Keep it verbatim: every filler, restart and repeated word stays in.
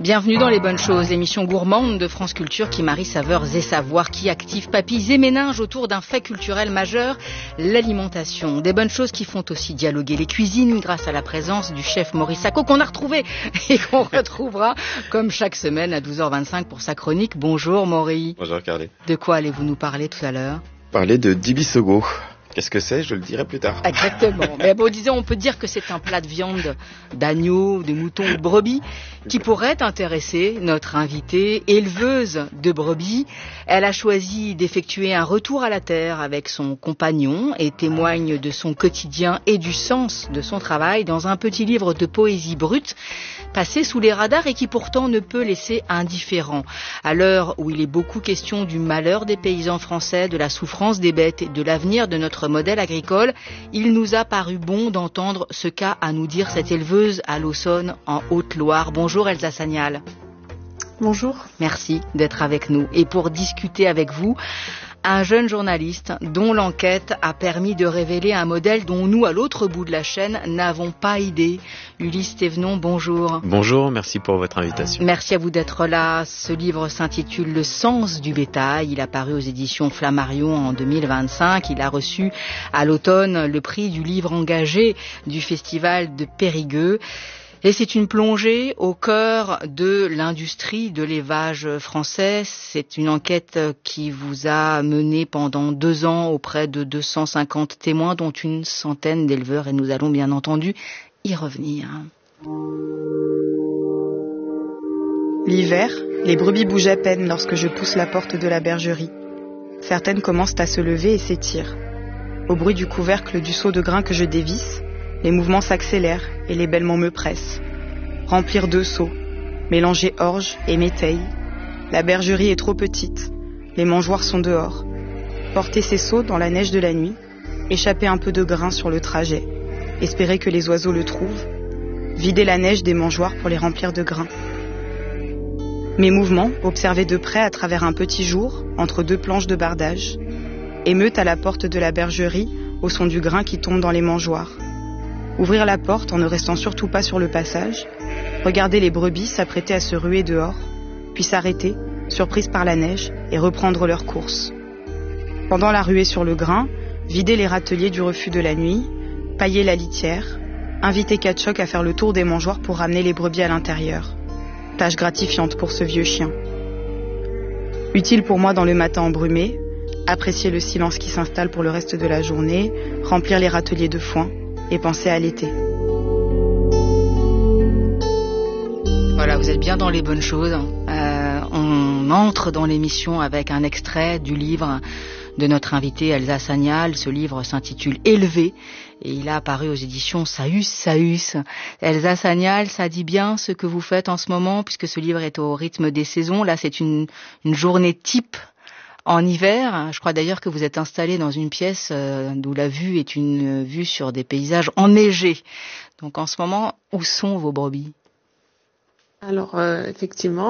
Bienvenue dans Les Bonnes Choses, l'émission gourmande de France Culture qui marie saveurs et savoirs, qui active papilles et méninges autour d'un fait culturel majeur, l'alimentation. Des bonnes choses qui font aussi dialoguer les cuisines grâce à la présence du chef Maurice Sacco qu'on a retrouvé et qu'on retrouvera comme chaque semaine à douze heures vingt-cinq pour sa chronique. Bonjour Maurice. Bonjour Carly. De quoi allez-vous nous parler tout à l'heure? Parler de dibisogo. Qu'est-ce que c'est? Je le dirai plus tard. Exactement. Mais bon, disons, on peut dire que c'est un plat de viande d'agneau, de mouton ou de brebis qui pourrait intéresser notre invitée, éleveuse de brebis. Elle a choisi d'effectuer un retour à la terre avec son compagnon et témoigne de son quotidien et du sens de son travail dans un petit livre de poésie brute passé sous les radars et qui pourtant ne peut laisser indifférent. À l'heure où il est beaucoup question du malheur des paysans français, de la souffrance des bêtes et de l'avenir de notre modèle agricole, il nous a paru bon d'entendre ce qu'a à nous dire cette éleveuse à l'Aussonne en Haute-Loire. Bonjour Elsa Sagnal. Bonjour. Merci d'être avec nous. Et pour discuter avec vous, un jeune journaliste dont l'enquête a permis de révéler un modèle dont nous, à l'autre bout de la chaîne, n'avons pas idée. Ulysse Thévenon, bonjour. Bonjour, merci pour votre invitation. Merci à vous d'être là. Ce livre s'intitule Le sens du bétail. Il a paru aux éditions Flammarion en deux mille vingt-cinq. Il a reçu à l'automne le prix du livre engagé du festival de Périgueux. Et c'est une plongée au cœur de l'industrie de l'élevage français. C'est une enquête qui vous a mené pendant deux ans auprès de deux cent cinquante témoins, dont une centaine d'éleveurs, et nous allons bien entendu y revenir. L'hiver, les brebis bougent à peine lorsque je pousse la porte de la bergerie. Certaines commencent à se lever et s'étirent. Au bruit du couvercle du seau de grain que je dévisse, les mouvements s'accélèrent et les bêlements me pressent. Remplir deux seaux, mélanger orge et métaille. La bergerie est trop petite, les mangeoires sont dehors. Porter ces seaux dans la neige de la nuit, échapper un peu de grain sur le trajet, espérer que les oiseaux le trouvent, vider la neige des mangeoires pour les remplir de grain. Mes mouvements, observés de près à travers un petit jour, entre deux planches de bardage. Émeute à la porte de la bergerie, au son du grain qui tombe dans les mangeoires. Ouvrir la porte en ne restant surtout pas sur le passage, regarder les brebis s'apprêter à se ruer dehors, puis s'arrêter, surprises par la neige, et reprendre leur course. Pendant la ruée sur le grain, vider les râteliers du refus de la nuit, pailler la litière, inviter Katchok à faire le tour des mangeoires pour ramener les brebis à l'intérieur. Tâche gratifiante pour ce vieux chien. Utile pour moi dans le matin embrumé, apprécier le silence qui s'installe pour le reste de la journée, remplir les râteliers de foin, et penser à l'été. Voilà, vous êtes bien dans les bonnes choses. Euh, on entre dans l'émission avec un extrait du livre de notre invitée Elsa Sagnal. Ce livre s'intitule Élevé et il a apparu aux éditions Saüs Saüs. Elsa Sagnal, ça dit bien ce que vous faites en ce moment puisque ce livre est au rythme des saisons. Là, c'est une, une journée type en hiver. Je crois d'ailleurs que vous êtes installé dans une pièce euh, d'où la vue est une vue sur des paysages enneigés. Donc en ce moment, où sont vos brebis? Alors euh, effectivement,